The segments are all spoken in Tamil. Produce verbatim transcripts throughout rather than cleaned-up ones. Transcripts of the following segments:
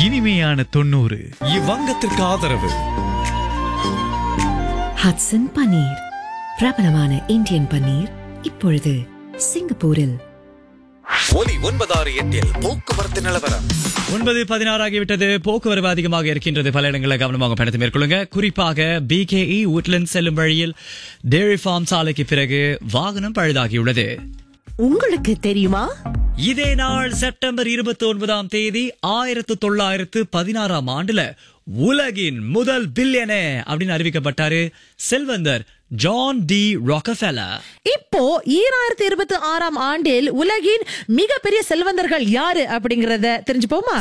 இனிமையான தொண்ணூறு. இவ்வங்கத்திற்கு ஆதரவு ஹட்சன் பன்னீர், பிரபலமான இந்தியன் பன்னீர், இப்பொழுது சிங்கப்பூரில். ஒலி ஒன்பதாறு எட்டில் போக்குவரத்து நிலவரம். ஒன்பது பதினாறு ஆகிவிட்டது. போக்குவரவு அதிகமாக இருக்கின்றது. பல இடங்களில் கவனமாக பயணத்தை மேற்கொள்ளுங்க. குறிப்பாக பிகேஇ உட்லண்ட் செல்லும் வழியில் டேரி ஃபார்ம் சாலைக்கு பிறகு வாகனம் பழுதாகியுள்ளது. உங்களுக்கு தெரியுமா? இதே நாள் செப்டம்பர் இருபத்தி ஒன்பதாம் தேதி ஆயிரத்து தொள்ளாயிரத்து பதினாறாம் ஆண்டுல உலகின் முதல் பில்லியனே அப்படின்னு அறிவிக்கப்பட்டாரு செல்வந்தர் ஜான் டி ராக்கஃபெல்லர். இப்போ ஈராயிரத்தி இருபத்தி ஆறாம் ஆண்டில் உலகின் மிகப்பெரிய செல்வந்தர்கள் யாரு அப்படிங்கறத தெரிஞ்சுப்போமா?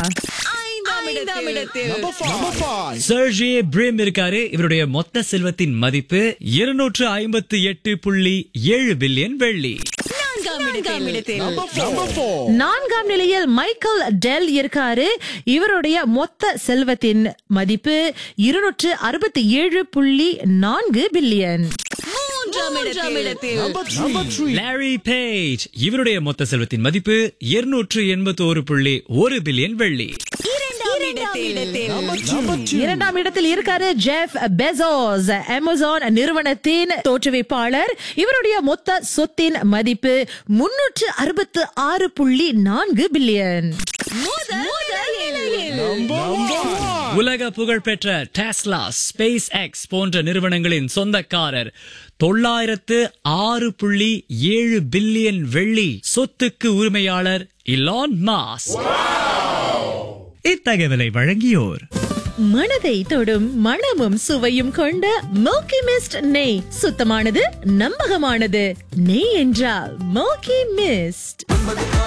சர்ஜி பிரிம் இருக்காரு. இவருடைய மொத்த செல்வத்தின் மதிப்பு இருநூற்று ஐம்பத்தி எட்டு புள்ளி ஏழு பில்லியன் வெள்ளி. நான்காம் நிலையில் மைக்கேல் டெல் இருக்காரு. இவருடைய மொத்த செல்வத்தின் மதிப்பு இருநூற்று அறுபத்தி ஏழு புள்ளி நான்கு பில்லியன். லாரி பேஜ், இவருடைய மொத்த செல்வத்தின் மதிப்பு இருநூற்று எண்பத்தி ஒரு புள்ளி ஒரு பில்லியன் வெள்ளி. இரண்டாம் இடத்தில் இருக்காரு ஜெஃப் பெசோஸ், அமேசான் நிறுவனத்தின் தோற்றுவிப்பாளர். இவருடைய மொத்த சொத்தின் மதிப்பு முன்னூற்று அறுபத்தி ஆறு புள்ளி நான்கு பில்லியன். உலக புகழ்பெற்ற டெஸ்லா, ஸ்பேஸ் எக்ஸ் போன்ற நிறுவனங்களின் சொந்தக்காரர். தொள்ளாயிரத்து ஆறு புள்ளி ஏழு பில்லியன் வெள்ளி சொத்துக்கு உரிமையாளர் இலான் மாஸ்க். இத்தகவலை வழங்கியோர் மனதை தொடும் மணமும் சுவையும் கொண்ட மில்கி மிஸ்ட் நெய். சுத்தமானது, நம்பகமானது. நெய் என்றால் மில்கி மிஸ்ட்.